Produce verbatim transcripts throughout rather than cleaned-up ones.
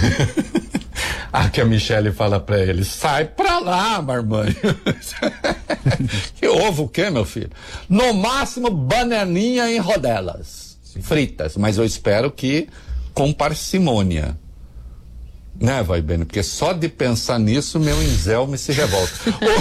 Ah, que a Michele fala pra ele, sai pra lá, marmanjo. Que ovo o quê, meu filho? No máximo, bananinha em rodelas. Sim. Fritas, mas eu espero que com parcimônia. Né, vai bem? Porque só de pensar nisso, meu inzelme se revolta.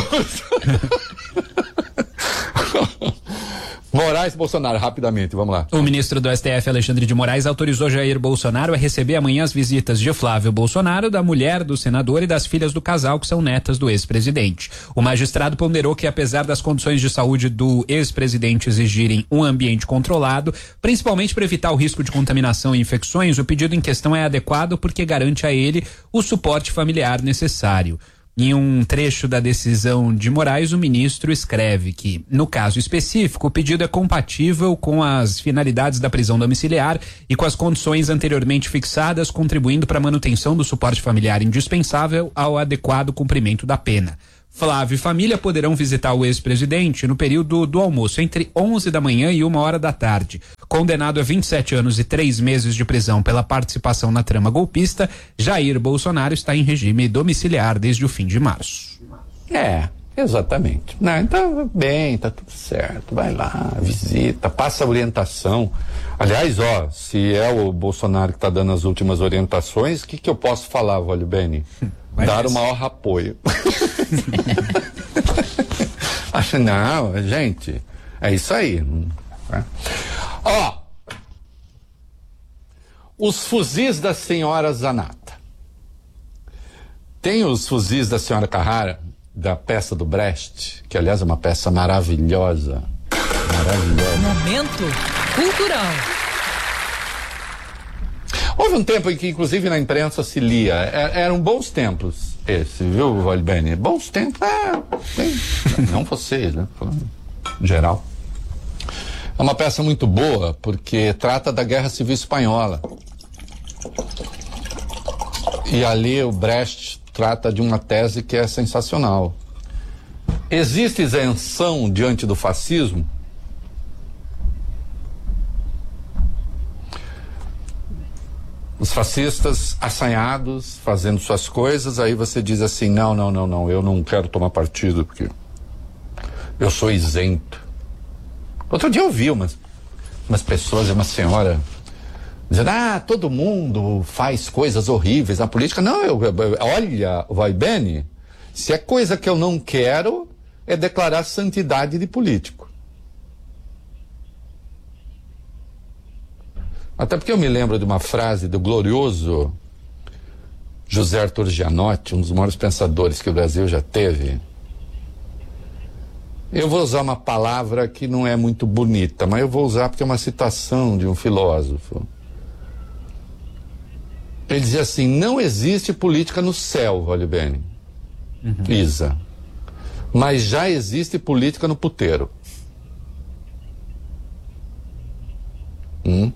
Moraes Bolsonaro, rapidamente, vamos lá. O ministro do S T F, Alexandre de Moraes, autorizou Jair Bolsonaro a receber amanhã as visitas de Flávio Bolsonaro, da mulher do senador e das filhas do casal, que são netas do ex-presidente. O magistrado ponderou que, apesar das condições de saúde do ex-presidente exigirem um ambiente controlado, principalmente para evitar o risco de contaminação e infecções, o pedido em questão é adequado porque garante a ele o suporte familiar necessário. Em um trecho da decisão de Moraes, o ministro escreve que, no caso específico, o pedido é compatível com as finalidades da prisão domiciliar e com as condições anteriormente fixadas, contribuindo para a manutenção do suporte familiar indispensável ao adequado cumprimento da pena. Flávio e família poderão visitar o ex-presidente no período do almoço, entre onze da manhã e uma hora da tarde. Condenado a vinte e sete anos e três meses de prisão pela participação na trama golpista, Jair Bolsonaro está em regime domiciliar desde o fim de março. É, exatamente. Não, então, bem, tá tudo certo. Vai lá, visita, passa orientação. Aliás, ó, se é o Bolsonaro que está dando as últimas orientações, o que que eu posso falar, Vale Bene? Vai dar o maior apoio. Acho, não, gente, é isso aí. Né? Ó, os fuzis da senhora Zanata. Tem os fuzis da senhora Carrara, da peça do Brecht, que aliás é uma peça maravilhosa. Maravilhosa. Momento cultural. Houve um tempo em que, inclusive, na imprensa se lia. É, eram bons tempos esse, viu, Valbeni? Bons tempos, é, bem, não vocês, né? Em geral. É uma peça muito boa, porque trata da Guerra Civil Espanhola. E ali o Brecht trata de uma tese que é sensacional. Existe isenção diante do fascismo? Os fascistas assanhados, fazendo suas coisas, aí você diz assim, não, não, não, não, eu não quero tomar partido, porque eu sou isento. Outro dia eu vi umas, umas pessoas, uma senhora, dizendo, ah, todo mundo faz coisas horríveis na política. Não, eu, eu, olha, vai bem, se é coisa que eu não quero, é declarar santidade de político. Até porque eu me lembro de uma frase do glorioso José Arthur Gianotti, um dos maiores pensadores que o Brasil já teve. Eu vou usar uma palavra que não é muito bonita, mas eu vou usar porque é uma citação de um filósofo. Ele dizia assim, não existe política no céu, Vale Bene, uhum. Isa, mas já existe política no puteiro. Hum?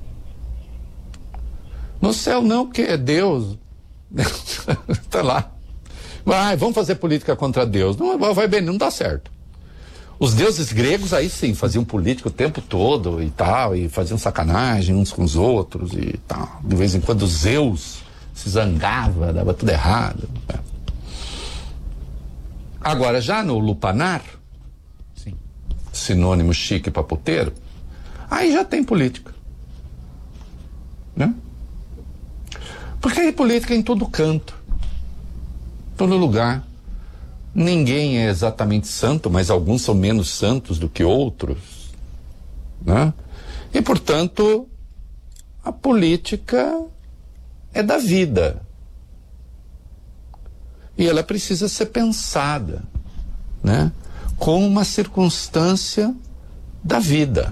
No céu não, porque é Deus. Tá lá. Vai, vamos fazer política contra Deus. Não, vai bem, não dá certo. Os deuses gregos aí sim, faziam política o tempo todo e tal, e faziam sacanagem uns com os outros e tal. De vez em quando Zeus se zangava, dava tudo errado. Agora, já no lupanar, sim, sinônimo chique para puteiro, aí já tem política. Né? Porque aí política é em todo canto, todo lugar. Ninguém é exatamente santo, mas alguns são menos santos do que outros, né? E, portanto, a política é da vida. E ela precisa ser pensada, né? Como uma circunstância da vida.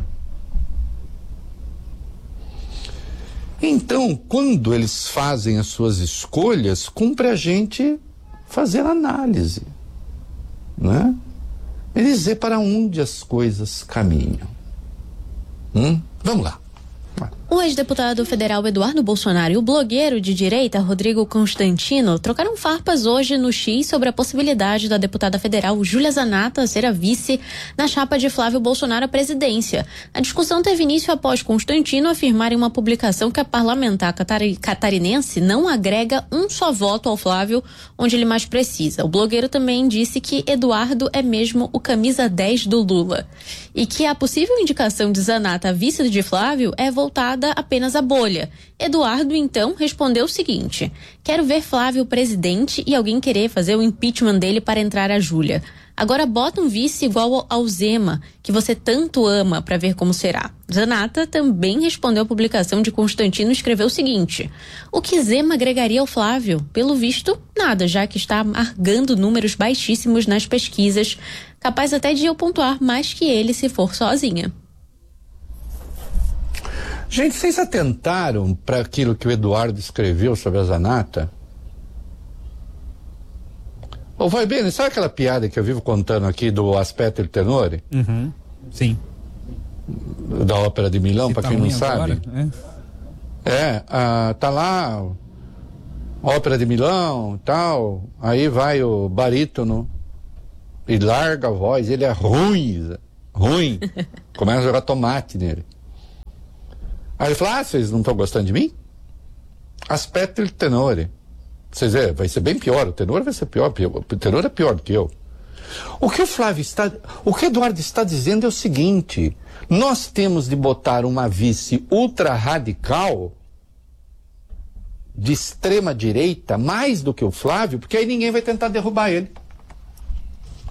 Então, quando eles fazem as suas escolhas, cumpre a gente fazer análise, né? E dizer para onde as coisas caminham. Hum? Vamos lá. O ex-deputado federal Eduardo Bolsonaro e o blogueiro de direita Rodrigo Constantino trocaram farpas hoje no X sobre a possibilidade da deputada federal Júlia Zanatta ser a vice na chapa de Flávio Bolsonaro à presidência. A discussão teve início após Constantino afirmar em uma publicação que a parlamentar catari- catarinense não agrega um só voto ao Flávio onde ele mais precisa. O blogueiro também disse que Eduardo é mesmo o camisa dez do Lula e que a possível indicação de Zanatta a vice de Flávio é voltada apenas a bolha. Eduardo, então, respondeu o seguinte: quero ver Flávio presidente e alguém querer fazer o impeachment dele para entrar a Júlia. Agora bota um vice igual ao Zema, que você tanto ama, para ver como será. Zanatta também respondeu à publicação de Constantino e escreveu o seguinte: o que Zema agregaria ao Flávio? Pelo visto, nada, já que está amargando números baixíssimos nas pesquisas, capaz até de eu pontuar mais que ele se for sozinha. Gente, vocês atentaram para aquilo que o Eduardo escreveu sobre a Zanatta? Ô, vai bem, sabe aquela piada que eu vivo contando aqui do Aspetto il Tenore? Uhum. Sim. Da Ópera de Milão, para tá quem não sabe. Agora, é, é ah, tá lá, Ópera de Milão, tal, aí vai o barítono e larga a voz, ele é ruim, ruim, começa a jogar tomate nele. Aí ele fala: ah, vocês não estão gostando de mim? Aspetto il Tenore. Vocês vê, vai ser bem pior, o tenor vai ser pior, pior, o tenor é pior do que eu. O que o Flávio está, o que o Eduardo está dizendo é o seguinte: nós temos de botar uma vice ultra radical, de extrema direita, mais do que o Flávio, porque aí ninguém vai tentar derrubar ele.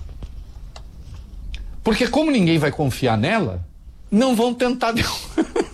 Porque como ninguém vai confiar nela, não vão tentar derrubar.